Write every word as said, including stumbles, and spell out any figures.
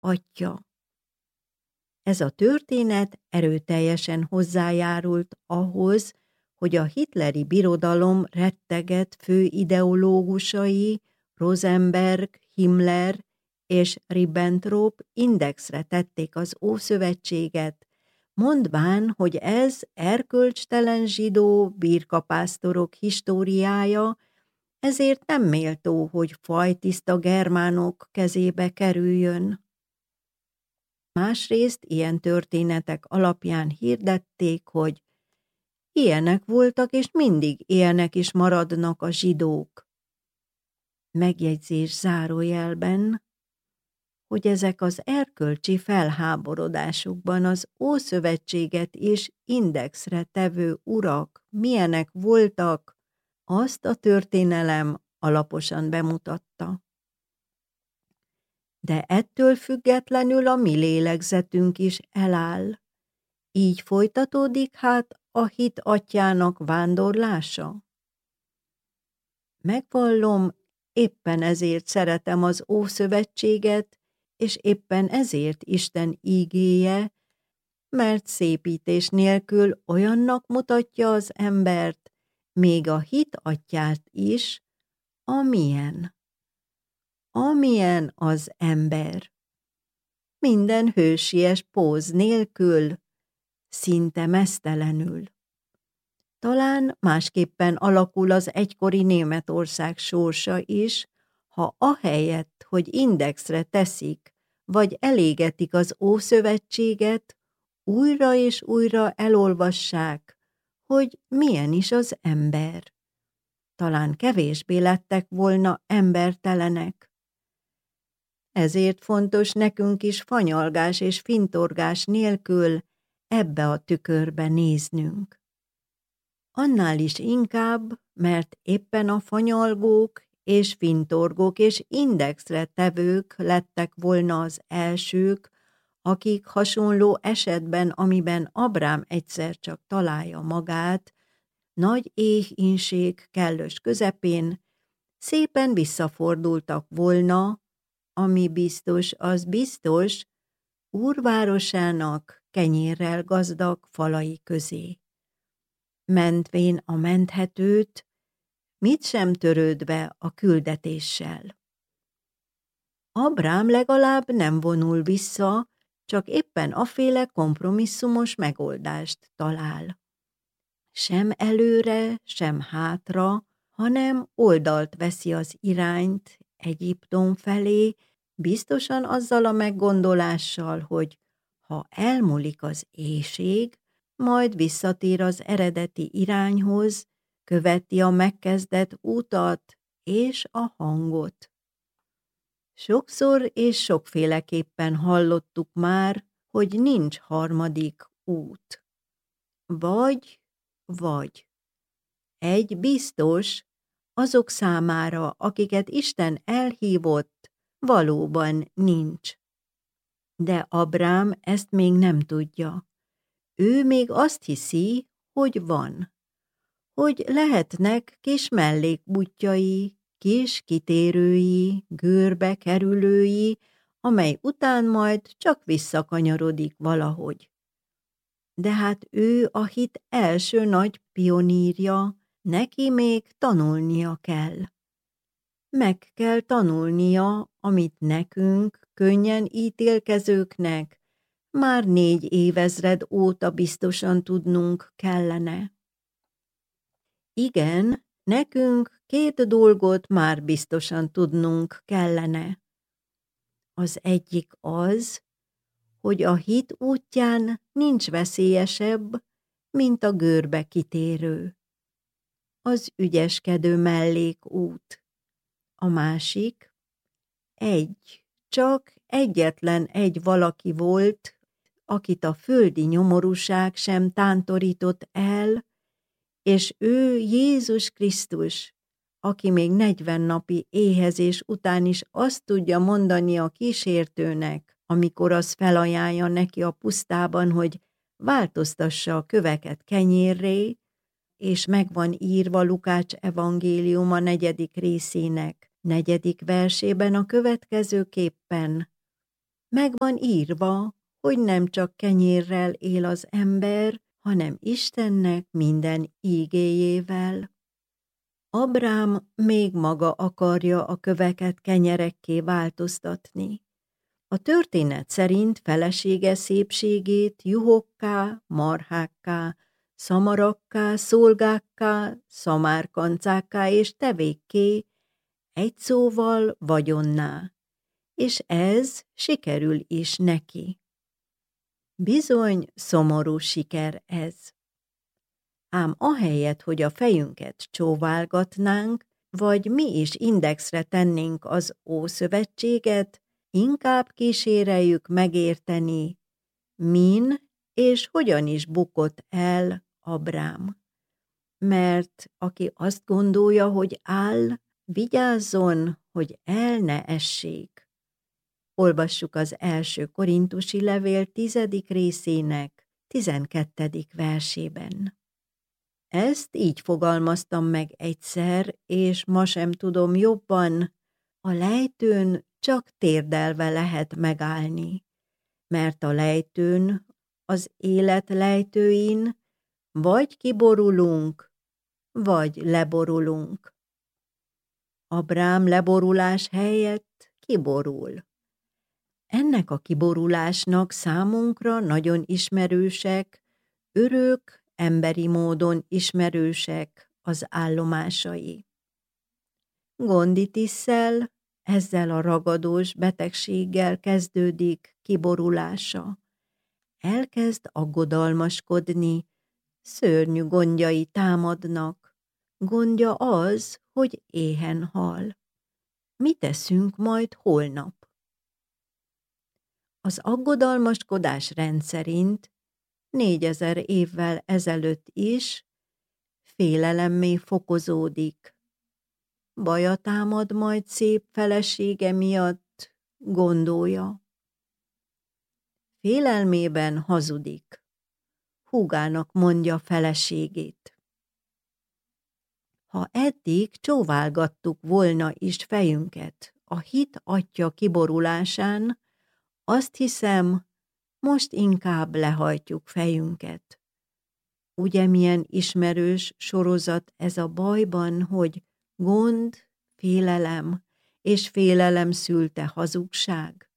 Atya. Ez a történet erőteljesen hozzájárult ahhoz, hogy a hitleri birodalom retteget főideológusai Rosenberg, Himmler és Ribbentrop indexre tették az Ószövetséget, mondván, hogy ez erkölcstelen zsidó birkapásztorok históriája, ezért nem méltó, hogy fajtiszta germánok kezébe kerüljön. Másrészt ilyen történetek alapján hirdették, hogy ilyenek voltak, és mindig ilyenek is maradnak a zsidók. Megjegyzés zárójelben, hogy ezek az erkölcsi felháborodásukban az Ószövetséget is indexre tevő urak milyenek voltak, azt a történelem alaposan bemutatta. De ettől függetlenül a mi lélegzetünk is eláll. Így folytatódik hát a hit atyjának vándorlása? Megvallom, éppen ezért szeretem az Ószövetséget, és éppen ezért Isten ígéje, mert szépítés nélkül olyannak mutatja az embert, még a hit atyját is, amilyen. Amilyen az ember. Minden hősies póz nélkül, szinte meztelenül. Talán másképpen alakul az egykori Németország sorsa is, ha ahelyett, hogy indexre teszik, vagy elégetik az Ószövetséget, újra és újra elolvassák, hogy milyen is az ember. Talán kevésbé lettek volna embertelenek. Ezért fontos nekünk is fanyalgás és fintorgás nélkül ebbe a tükörbe néznünk. Annál is inkább, mert éppen a fanyalgók és fintorgók és indexre tevők lettek volna az elsők, akik hasonló esetben, amiben Abrám egyszer csak találja magát, nagy éhínség kellős közepén, szépen visszafordultak volna, ami biztos, az biztos, úrvárosának kenyérrel gazdag falai közé. Mentvén a menthetőt, mit sem törődve a küldetéssel. Abrám legalább nem vonul vissza, csak éppen aféle kompromisszumos megoldást talál. Sem előre, sem hátra, hanem oldalt veszi az irányt Egyiptom felé, biztosan azzal a meggondolással, hogy ha elmúlik az éhség, majd visszatér az eredeti irányhoz, követi a megkezdett utat és a hangot. Sokszor és sokféleképpen hallottuk már, hogy nincs harmadik út. Vagy, vagy. Egy biztos, azok számára, akiket Isten elhívott, valóban nincs. De Abrám ezt még nem tudja. Ő még azt hiszi, hogy van. Hogy lehetnek kis mellékútjai, kis kitérői, görbe kerülői, amely után majd csak visszakanyarodik valahogy. De hát ő a hit első nagy pionírja, neki még tanulnia kell. Meg kell tanulnia, amit nekünk, könnyen ítélkezőknek, már négy évezred óta biztosan tudnunk kellene. Igen, nekünk két dolgot már biztosan tudnunk kellene. Az egyik az, hogy a hit útján nincs veszélyesebb, mint a görbe kitérő. Az ügyeskedő mellékút. A másik, egy, csak egyetlen egy valaki volt, akit a földi nyomorúság sem tántorított el, és ő Jézus Krisztus, aki még negyven napi éhezés után is azt tudja mondani a kísértőnek, amikor az felajánlja neki a pusztában, hogy változtassa a köveket kenyérré, és meg van írva Lukács evangéliuma negyedik részének negyedik versében a következőképpen: Meg van írva, hogy nem csak kenyérrel él az ember, hanem Istennek minden ígéjével. Abrám még maga akarja a köveket kenyerekké változtatni. A történet szerint felesége szépségét juhokká, marhákká, szamarakká, szolgákká, szamárkancákká és tevékké, egy szóval vagyonná, és ez sikerül is neki. Bizony szomorú siker ez. Ám ahelyett, hogy a fejünket csóválgatnánk, vagy mi is indexre tennénk az Ószövetséget, inkább kíséreljük megérteni, min és hogyan is bukott el Abrám. Mert aki azt gondolja, hogy áll, vigyázzon, hogy el ne essék. Olvassuk az első korintusi levél tizedik részének tizenkettedik versében. Ezt így fogalmaztam meg egyszer, és ma sem tudom jobban, a lejtőn csak térdelve lehet megállni, mert a lejtőn, az élet lejtőin vagy kiborulunk, vagy leborulunk. Abrám leborulás helyett kiborul. Ennek a kiborulásnak számunkra nagyon ismerősek, örök, emberi módon ismerősek az állomásai. Gonditisszel, ezzel a ragadós betegséggel kezdődik kiborulása. Elkezd aggodalmaskodni, szörnyű gondjai támadnak. Gondja az, hogy éhen hal. Mi teszünk majd holnap? Az aggodalmaskodás rendszerint négyezer évvel ezelőtt is félelemmé fokozódik. Baja támad majd szép felesége miatt, gondolja. Félelmében hazudik. Húgának mondja feleségét. Ha eddig csóválgattuk volna is fejünket a hit atya kiborulásán, azt hiszem, most inkább lehajtjuk fejünket. Ugye milyen ismerős sorozat ez a bajban, hogy gond, félelem és félelem szülte hazugság?